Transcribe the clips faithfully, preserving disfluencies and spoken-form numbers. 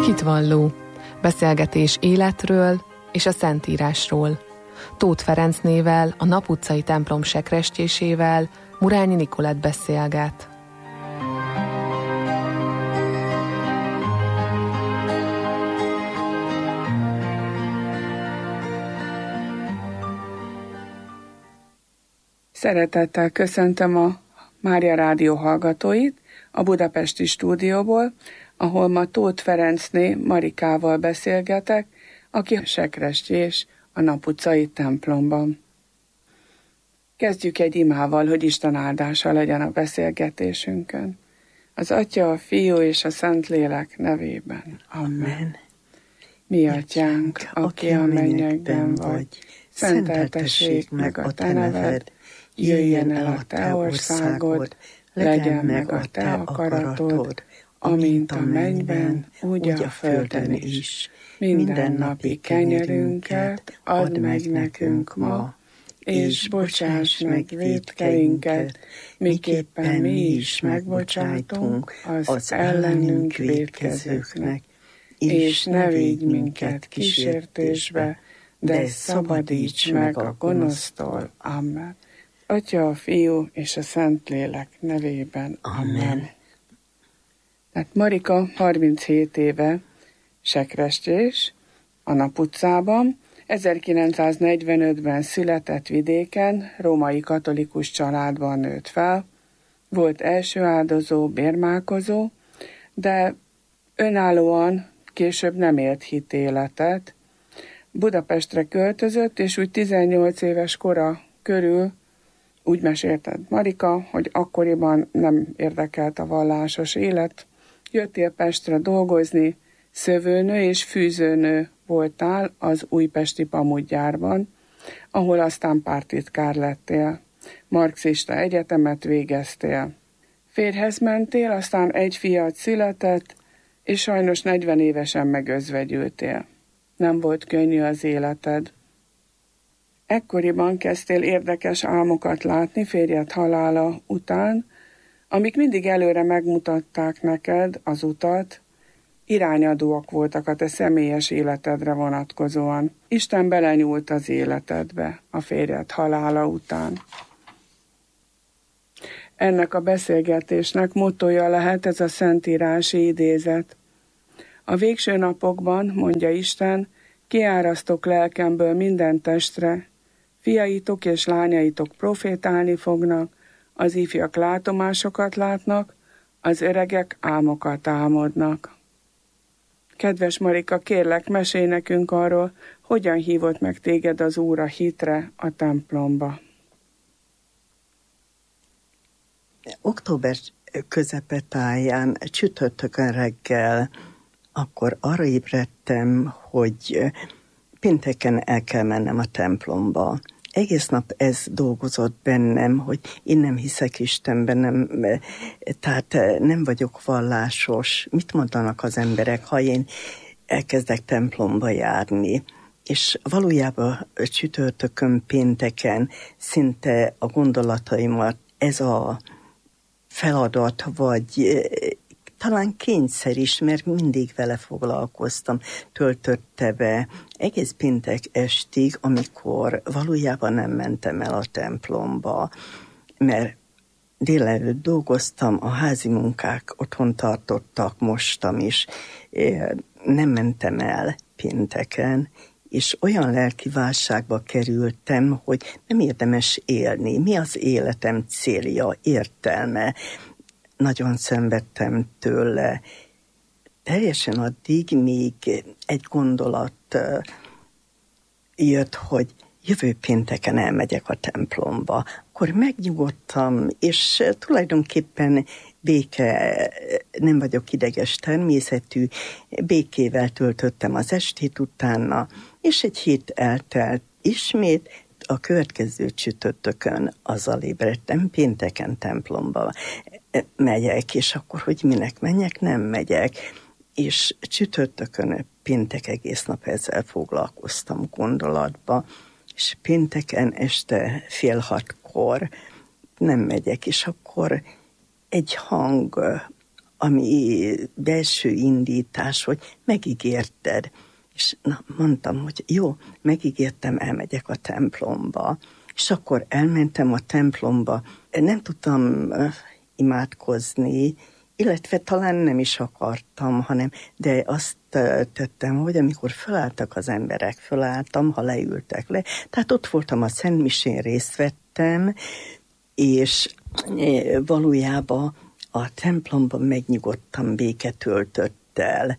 Hitvalló. Beszélgetés életről és a Szentírásról. Tóth Ferencnével, a Nap utcai templom sekrestjésével Murányi Nikolett beszélget. Szeretettel köszöntöm a Mária Rádió hallgatóit a budapesti stúdióból, ahol ma Tóth Ferencné Marikával beszélgetek, aki sekrestjés a Nap utcai templomban. Kezdjük egy imával, hogy Isten áldása legyen a beszélgetésünkön. Az Atya, a Fiú és a Szentlélek nevében. Amen. Mi Atyánk, aki a mennyekben vagy, szenteltessék meg a te neved, jöjjön el a te országod, legyen meg a te akaratod, amint a mennyben, úgy a földön is. Mindennapi kenyerünket add meg nekünk ma, és bocsáss meg vétkeinket, miképpen mi is megbocsátunk az ellenünk vétkezőknek. És ne védj minket kísértésbe, de szabadíts meg a gonosztól. Amen. Atya, a Fiú és a Szentlélek nevében. Amen. Amen. Tehát Marika harminchét éve sekrestjés a Nap utcában, ezerkilencszáznegyvenötben született vidéken, római katolikus családban nőtt fel, volt első áldozó, bérmálkozó, de önállóan később nem élt hitéletet. Budapestre költözött, és úgy tizennyolc éves kora körül úgy mesélte Marika, hogy akkoriban nem érdekelt a vallásos élet. Jöttél Pestre dolgozni, szövőnő és fűzőnő voltál az újpesti pamutgyárban, ahol aztán pártitkár lettél. Marxista egyetemet végeztél. Férjhez mentél, aztán egy fiat született, és sajnos negyven évesen megözvegyültél. Nem volt könnyű az életed. Ekkoriban kezdtél érdekes álmokat látni férjed halála után, amik mindig előre megmutatták neked az utat, irányadóak voltak a te személyes életedre vonatkozóan. Isten belenyúlt az életedbe a férjed halála után. Ennek a beszélgetésnek mottója lehet ez a szentírási idézet. A végső napokban, mondja Isten, kiárasztok lelkemből minden testre, fiaitok és lányaitok profétálni fognak, az ifjak látomásokat látnak, az öregek álmokat álmodnak. Kedves Marika, kérlek, mesélj nekünk arról, hogyan hívott meg téged az Úr a hitre a templomba. Október közepetáján, csütörtökön reggel, akkor arra ébredtem, hogy pénteken el kell mennem a templomba. Egész nap ez dolgozott bennem, hogy én nem hiszek Istenben, nem, tehát nem vagyok vallásos. Mit mondanak az emberek, ha én elkezdek templomba járni? És valójában csütörtökön, pénteken szinte a gondolataimat ez a feladat, vagy talán kényszer is, mert mindig vele foglalkoztam, töltötte be egész péntek estig, amikor valójában nem mentem el a templomba, mert délelőtt dolgoztam, a házi munkák otthon tartottak, mostam is, nem mentem el pénteken, és olyan lelki válságba kerültem, hogy nem érdemes élni. Mi az életem célja, értelme? Nagyon szenvedtem tőle. Teljesen addig, míg egy gondolat jött, hogy jövő pénteken elmegyek a templomba. Akkor megnyugodtam, és tulajdonképpen béke, nem vagyok ideges természetű, békével töltöttem az estét utána, és egy hét eltelt ismét, a következő csütörtökön azzal ébredtem, pénteken templomba megyek, és akkor, hogy minek menjek, nem megyek. És csütörtökön, péntek egész nap ezzel foglalkoztam gondolatba, és pénteken este fél hatkor nem megyek, és akkor egy hang ami belső indítás, hogy megígérted. És na, mondtam, hogy jó, megígértem, elmegyek a templomba. És akkor elmentem a templomba. Nem tudtam imádkozni, illetve talán nem is akartam, hanem, de azt tettem, hogy amikor fölálltak az emberek, fölálltam, ha leültek le. Tehát ott voltam a Szentmisén, részt vettem, és valójában a templomban megnyugodtam, béke töltött el.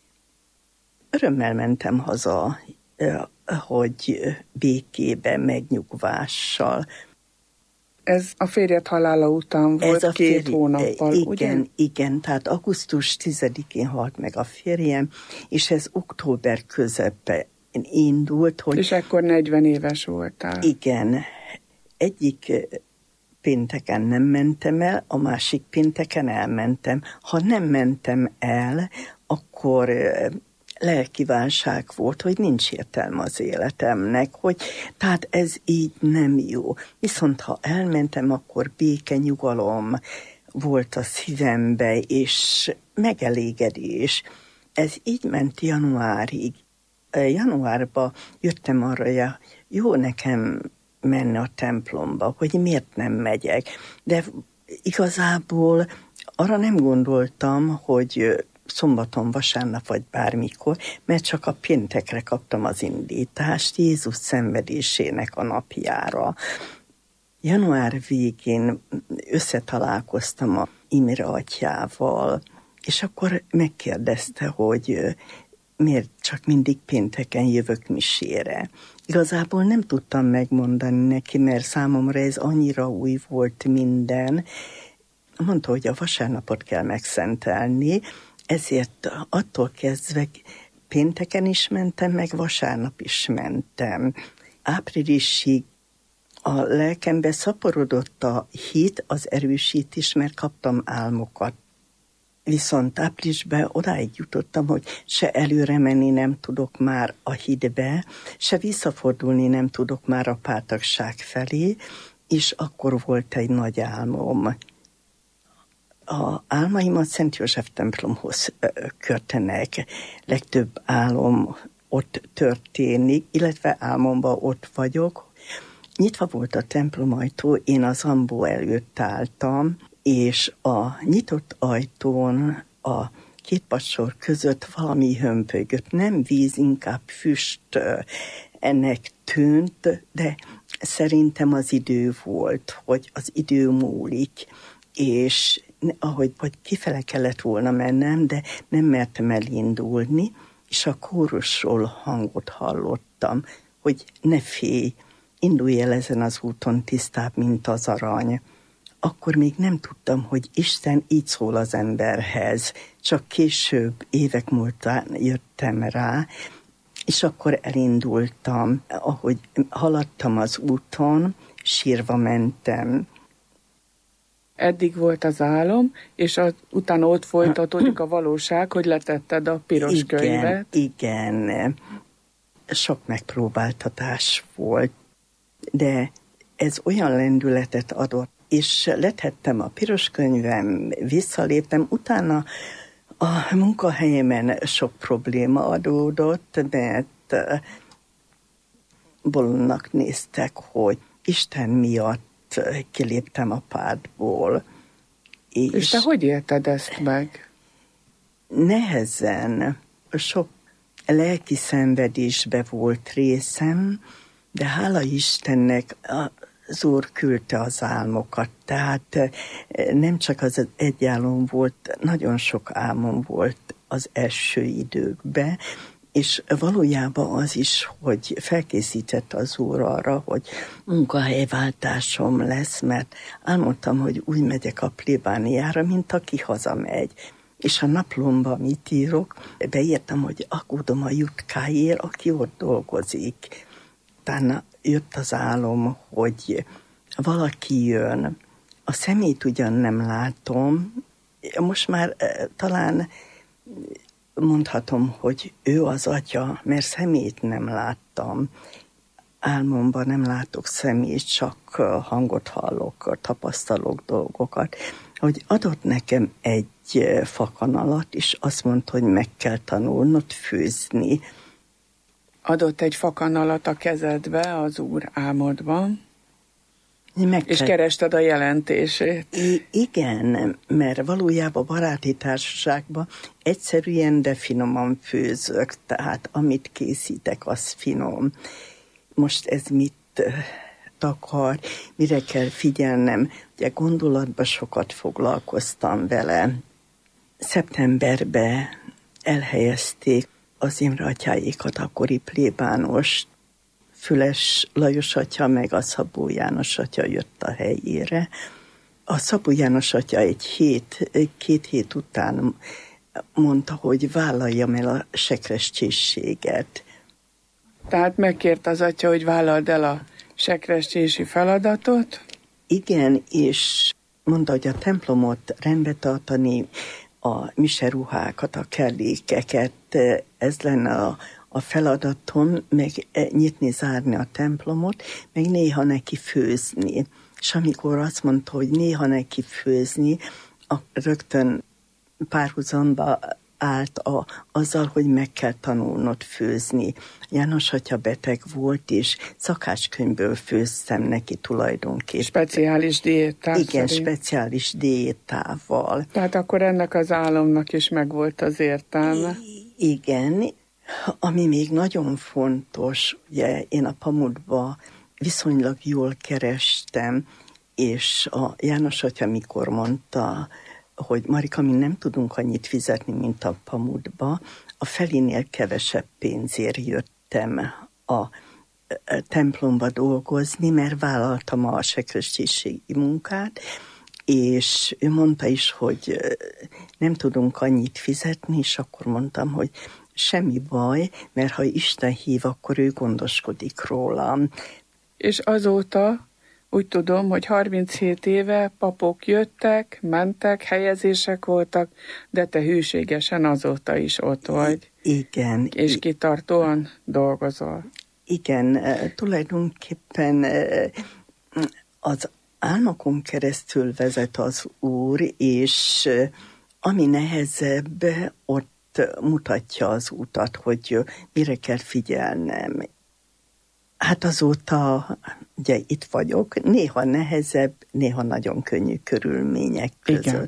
Örömmel mentem haza, hogy békében, megnyugvással. Ez a férjed halála után volt, ez a két férj... hónappal, igen, ugye? Igen, igen, tehát augusztus tizedikén halt meg a férjem, és ez október közepe indult, hogy... És ekkor negyven éves voltál. Igen, egyik pénteken nem mentem el, a másik pénteken elmentem. Ha nem mentem el, akkor lelkiválság volt, hogy nincs értelme az életemnek, hogy tehát ez így nem jó. Viszont ha elmentem, akkor béke, nyugalom volt a szívembe, és megelégedés. Ez így ment januárig. Januárban jöttem arra, hogy jó nekem menni a templomba, hogy miért nem megyek. De igazából arra nem gondoltam, hogy szombaton, vasárnap vagy bármikor, mert csak a péntekre kaptam az indítást Jézus szenvedésének a napjára. Január végén összetalálkoztam a Imre atyával, és akkor megkérdezte, hogy miért csak mindig pénteken jövök misére. Igazából nem tudtam megmondani neki, mert számomra ez annyira új volt minden. Mondta, hogy a vasárnapot kell megszentelni, ezért attól kezdve pénteken is mentem, meg vasárnap is mentem. Áprilisig a lelkembe szaporodott a hit, az erősítés, mert kaptam álmokat. Viszont áprilisban odáig jutottam, hogy se előre menni nem tudok már a hitbe, se visszafordulni nem tudok már a pártagság felé, és akkor volt egy nagy álmom. A álmaimat Szent József templomhoz kötenek. Legtöbb álom ott történik, illetve álmomban ott vagyok. Nyitva volt a templom ajtó, én az ambó előtt álltam, és a nyitott ajtón a két padsor között valami hömpölygött. Nem víz, inkább füst ennek tűnt, de szerintem az idő volt, hogy az idő múlik, és ahogy vagy kifele kellett volna mennem, de nem mertem elindulni, és a kórusról hangot hallottam, hogy ne félj, indulj el ezen az úton tisztább, mint az arany. Akkor még nem tudtam, hogy Isten így szól az emberhez, csak később, évek múltán jöttem rá, és akkor elindultam, ahogy haladtam az úton, sírva mentem. Eddig volt az álom, és az, utána ott folytatódik a valóság, hogy letetted a piros igen, könyvet. Igen, sok megpróbáltatás volt, de ez olyan lendületet adott, és letettem a piros könyvem, visszaléptem, utána a munkahelyemen sok probléma adódott, mert bolondnak néztek, hogy Isten miatt kiléptem a pártból. És, és te hogy élted ezt meg? Nehezen, sok lelki szenvedésbe volt részem, de hála Istennek az Úr küldte az álmokat, tehát nem csak az egy álom volt, nagyon sok álmom volt az első időkben, és valójában az is, hogy felkészített az Úr arra, hogy munkahelyváltásom lesz, mert álmodtam, hogy úgy megyek a plébániára, mint aki hazamegy. És a naplomban mit írok? Beírtam, hogy aggódom a Jutkáért, aki ott dolgozik. Utána jött az álom, hogy valaki jön. A szemét ugyan nem látom, most már eh, talán mondhatom, hogy ő az atya, mert szemét nem láttam. Álmomban nem látok szemét, csak hangot hallok, tapasztalok dolgokat. hogy adott nekem egy fakanalat, és azt mondta, hogy meg kell tanulnod főzni. Adott egy fakanalat a kezedbe az Úr álmodban, meg és kell... kerested a jelentését. I- igen, mert valójában baráti társaságban egyszerűen, de finoman főzök, tehát amit készítek, az finom. Most ez mit takar, mire kell figyelnem? Ugye gondolatban sokat foglalkoztam vele. Szeptemberben elhelyezték az Imre atyáékat, akkori plébánost. Füles Lajos atya meg a Szabó János atya jött a helyére. A Szabó János atya egy hét, két hét után mondta, hogy vállaljam el a sekrescsészséget. Tehát megkért az atya, hogy vállald el a sekrescsési feladatot? Igen, és mondta, hogy a templomot rendbe tartani, a miseruhákat, a kellékeket, ez lenne a, a feladatom, meg nyitni, zárni a templomot, meg néha neki főzni. És amikor azt mondta, hogy néha neki főzni, a, rögtön párhuzamba állt a, azzal, hogy meg kell tanulnod főzni. János atya beteg volt, és szakácskönyvből főztem neki tulajdonképpen. Speciális diétával. Igen, speciális diétával. Tehát akkor ennek az álomnak is megvolt az értelme. I- igen, ami még nagyon fontos, ugye én a Pamutba viszonylag jól kerestem, és a János atya mikor mondta, hogy Marika, mi nem tudunk annyit fizetni, mint a Pamutba, a felénél kevesebb pénzért jöttem a templomba dolgozni, mert vállaltam a sekrescsészségi munkát, és ő mondta is, hogy nem tudunk annyit fizetni, és akkor mondtam, hogy semmi baj, mert ha Isten hív, akkor ő gondoskodik rólam. És azóta úgy tudom, hogy harminchét éve papok jöttek, mentek, helyezések voltak, de te hűségesen azóta is ott vagy. Igen. És kitartóan dolgozol. Igen, tulajdonképpen az álmokon keresztül vezet az Úr, és ami nehezebb, ott mutatja az utat, hogy mire kell figyelnem. Hát azóta ugye itt vagyok, néha nehezebb, néha nagyon könnyű körülmények között. Igen.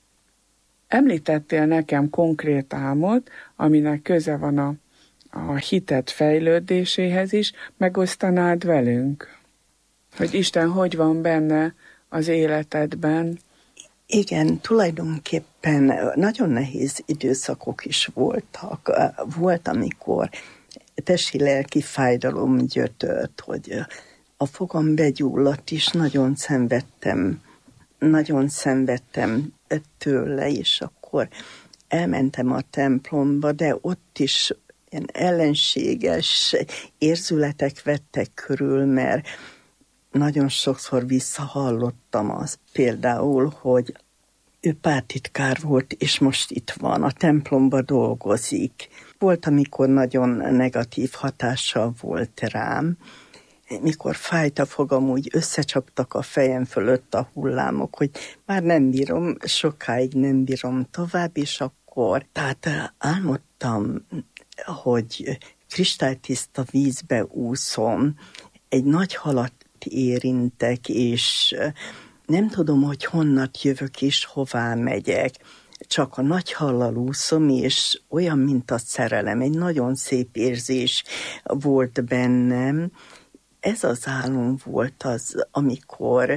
Említettél nekem konkrét álmot, aminek köze van a, a hited fejlődéséhez is, megosztanád velünk? Hogy Isten hogy van benne az életedben? Igen, tulajdonképpen nagyon nehéz időszakok is voltak. Volt, amikor testi-lelki fájdalom gyötört, hogy a fogam begyulladt, és nagyon szenvedtem, nagyon szenvedtem tőle, és akkor elmentem a templomba, de ott is ilyen ellenséges érzületek vettek körül, mert nagyon sokszor visszahallottam azt például, hogy ő pártitkár volt, és most itt van, a templomba dolgozik. Volt, amikor nagyon negatív hatással volt rám, mikor fájt a fogam, úgy összecsaptak a fejem fölött a hullámok, hogy már nem bírom, sokáig nem bírom tovább, és akkor, tehát álmodtam, hogy kristálytiszta vízbe úszom, egy nagy halat érintek, és nem tudom, hogy honnat jövök és hová megyek. Csak a nagy hallal úszom, és olyan, mint a szerelem, egy nagyon szép érzés volt bennem. Ez az álom volt az, amikor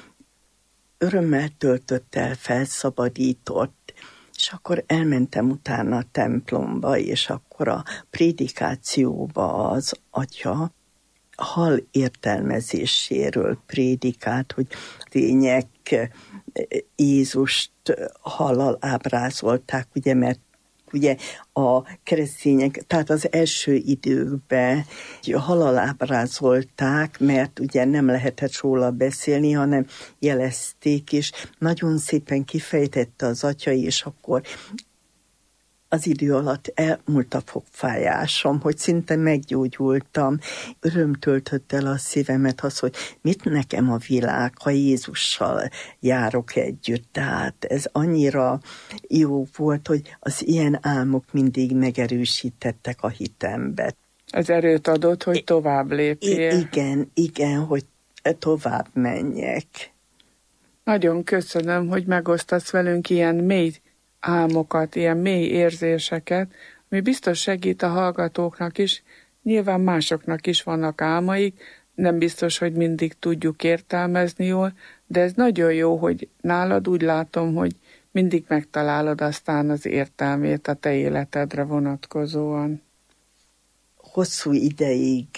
örömmel töltött el, felszabadított, és akkor elmentem utána a templomba, és akkor a prédikációba az atya hal értelmezéséről prédikált, hogy tények Jézust hallal ábrázolták, ugye, mert ugye a keresztények, tehát az első időkben hallal ábrázolták, mert ugye nem lehetett róla beszélni, hanem jelezték, és nagyon szépen kifejtette az atya, és akkor az idő alatt elmúlt a fogfájásom, hogy szinte meggyógyultam. Öröm töltött el a szívemet az, hogy mit nekem a világ, ha Jézussal járok együtt. Tehát ez annyira jó volt, hogy az ilyen álmok mindig megerősítettek a hitembe. Ez erőt adott, hogy tovább lépjél. I- igen, igen, hogy tovább menjek. Nagyon köszönöm, hogy megosztasz velünk ilyen mély álmokat, ilyen mély érzéseket, ami biztos segít a hallgatóknak is. Nyilván másoknak is vannak álmaik, nem biztos, hogy mindig tudjuk értelmezni jól, de ez nagyon jó, hogy nálad úgy látom, hogy mindig megtalálod aztán az értelmét a te életedre vonatkozóan. Hosszú ideig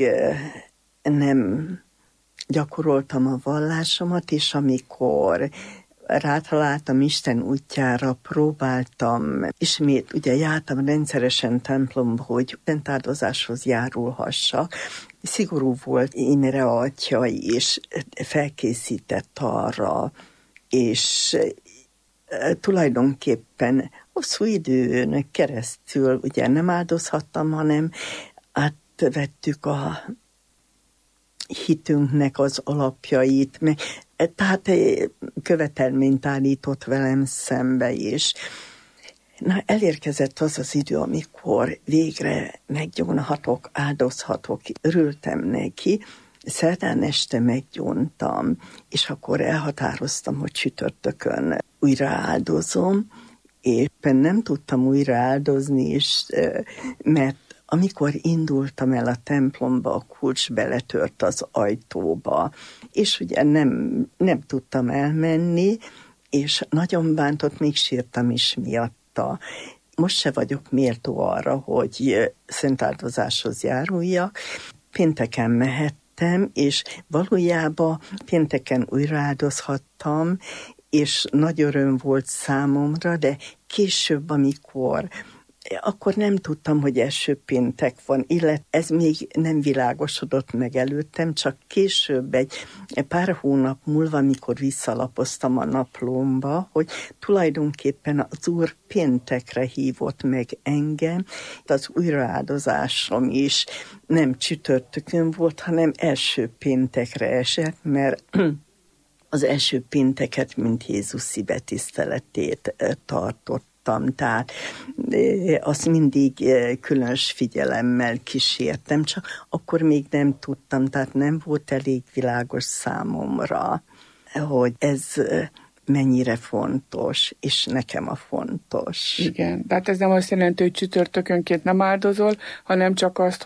nem gyakoroltam a vallásomat, és amikor rátaláltam Isten útjára, próbáltam, ismét ugye jártam rendszeresen templomba, hogy szentáldozáshoz járulhassak. Szigorú volt Imre atya, és felkészített arra, és tulajdonképpen hosszú időn keresztül ugye nem áldozhattam, hanem átvettük a hitünknek az alapjait, tehát követelményt állított velem szembe is. Na, elérkezett az az idő, amikor végre meggyónhatok, áldozhatok, örültem neki, szerdán este meggyóntam, és akkor elhatároztam, hogy csütörtökön újra áldozom, éppen nem tudtam újra áldozni is, mert amikor indultam el a templomba, a kulcs beletört az ajtóba, és ugye nem, nem tudtam elmenni, és nagyon bántott, még sírtam is miatta. Most se vagyok méltó arra, hogy szentáldozáshoz járuljak. Pénteken mehettem, és valójában pénteken újraáldozhattam, és nagy öröm volt számomra, de később, amikor akkor nem tudtam, hogy első péntek van, illetve ez még nem világosodott meg előttem, csak később egy pár hónap múlva, amikor visszalapoztam a naplómba, hogy tulajdonképpen az Úr péntekre hívott meg engem. Az újraáldozásom is nem csütörtökön volt, hanem első péntekre esett, mert az első pénteket, mint Jézus szívetiszteletét tartott. Tehát azt mindig különös figyelemmel kísértem, csak akkor még nem tudtam, tehát nem volt elég világos számomra, hogy ez mennyire fontos, és nekem a fontos. Igen, tehát ez nem azt jelenti, hogy csütörtökönként nem áldozol, hanem csak azt,